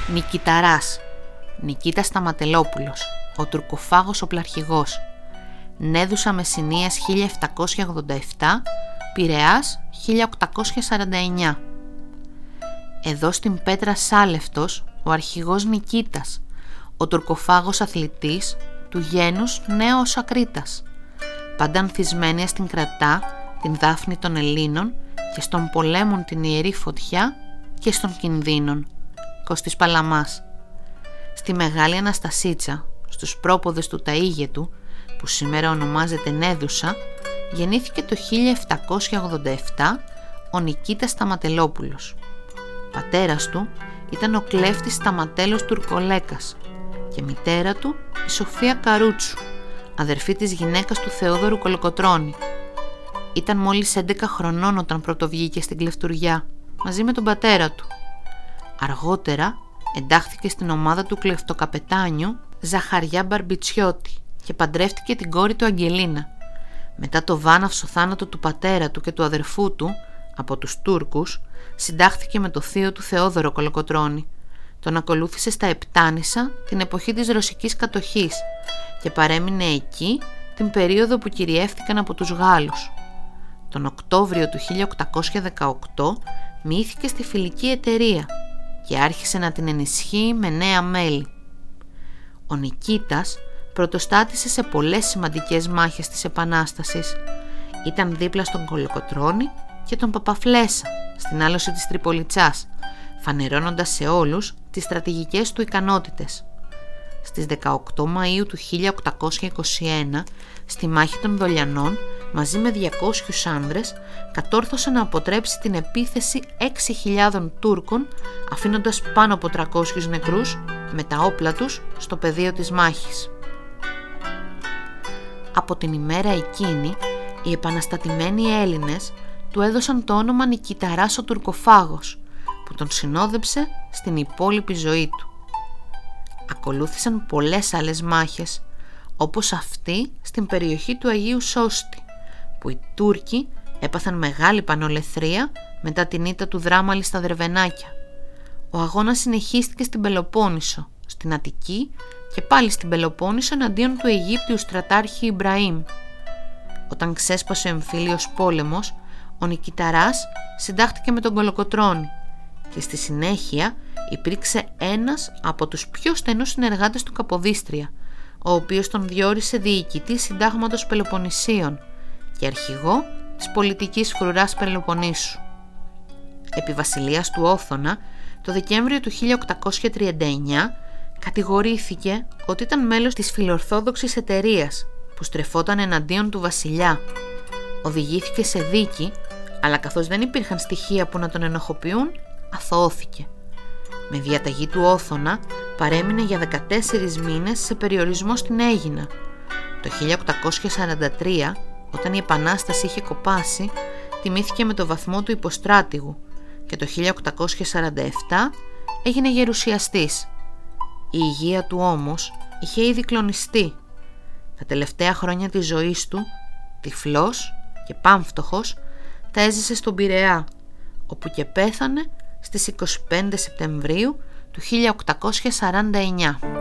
Νικηταράς, Νικήτας Σταματελόπουλος, ο τουρκοφάγος οπλαρχηγός. Νέδουσα Μεσσηνίας 1787, Πειραιάς 1849. Εδώ στην Πέτρα Σάλευτος, ο αρχηγός Νικήτας, ο τουρκοφάγος αθλητής, του γένους Νέος Ακρίτας. Πάντα ανθισμένη στην Κρατά, την Δάφνη των Ελλήνων, και στον πολέμων την Ιερή Φωτιά και στον κινδύνων. Κωστής Παλαμάς. Στη Μεγάλη Αναστασίτσα, στους πρόποδες του Ταΐγετου, που σήμερα ονομάζεται Νέδουσα, γεννήθηκε το 1787 ο Νικήτας Σταματελόπουλος. Πατέρας του ήταν ο κλέφτης Σταματέλος Τουρκολέκας και μητέρα του η Σοφία Καρούτσου, αδερφή της γυναίκας του Θεόδωρου Κολοκοτρώνη. Ήταν μόλις 11 χρονών όταν πρωτοβγήκε στην κλεφτουριά, μαζί με τον πατέρα του. Αργότερα εντάχθηκε στην ομάδα του κλεφτοκαπετάνιου Ζαχαριά Μπαρμπιτσιώτη και παντρεύτηκε την κόρη του Αγγελίνα. Μετά το βάναυσο θάνατο του πατέρα του και του αδερφού του από τους Τούρκους, συντάχθηκε με το θείο του Θεόδωρο Κολοκοτρώνη. Τον ακολούθησε στα Επτάνησα την εποχή της ρωσικής κατοχής και παρέμεινε εκεί την περίοδο που κυριεύτηκαν από τους Γάλλους. Τον Οκτώβριο του 1818 μοιήθηκε στη Φιλική Εταιρεία και άρχισε να την ενισχύει με νέα μέλη. Ο Νικήτας πρωτοστάτησε σε πολλές σημαντικές μάχες της Επανάστασης. Ήταν δίπλα στον Κολοκοτρώνη και τον Παπαφλέσσα στην άλωση της Τριπολιτσάς, φανερώνοντας σε όλους τις στρατηγικές του ικανότητες. Στις 18 Μαΐου του 1821, στη μάχη των Δολιανών, μαζί με 200 άνδρες, κατόρθωσε να αποτρέψει την επίθεση 6.000 Τούρκων, αφήνοντας πάνω από 300 νεκρούς με τα όπλα τους στο πεδίο της μάχης. Από την ημέρα εκείνη, οι επαναστατημένοι Έλληνες του έδωσαν το όνομα Νικηταράς ο Τουρκοφάγος, που τον συνόδεψε στην υπόλοιπη ζωή του. Ακολούθησαν πολλές άλλες μάχες, όπως αυτή στην περιοχή του Αγίου Σώστη, που οι Τούρκοι έπαθαν μεγάλη πανολεθρία μετά την ήττα του Δράμαλη στα Δερβενάκια. Ο αγώνας συνεχίστηκε στην Πελοπόννησο, στην Αττική και πάλι στην Πελοπόννησο εναντίον του Αιγύπτιου στρατάρχη Ιμπραήμ. Όταν ξέσπασε ο εμφύλιος πόλεμος, ο Νικηταράς συντάχθηκε με τον Κολοκοτρώνη και στη συνέχεια υπήρξε ένας από τους πιο στενούς συνεργάτες του Καποδίστρια, ο οποίος τον διόρισε διοικητή συντάγματος Πελοποννησίων και αρχηγό της πολιτικής φρουράς Πελοποννήσου. Επί βασιλείας του Όθωνα, το Δεκέμβριο του 1839 κατηγορήθηκε ότι ήταν μέλος της φιλορθόδοξης εταιρείας που στρεφόταν εναντίον του βασιλιά. Οδηγήθηκε σε δίκη, αλλά καθώς δεν υπήρχαν στοιχεία που να τον ενοχοποιούν, αθωώθηκε. Με διαταγή του Όθωνα παρέμεινε για 14 μήνες σε περιορισμό στην Αίγινα. Το 1843, όταν η Επανάσταση είχε κοπάσει, τιμήθηκε με το βαθμό του υποστράτηγου και το 1847 έγινε γερουσιαστής. Η υγεία του όμως είχε ήδη κλονιστεί. Τα τελευταία χρόνια της ζωής του, τυφλός και πάμφτωχος, τα έζησε στον Πειραιά, όπου και πέθανε στις 25 Σεπτεμβρίου του 1849.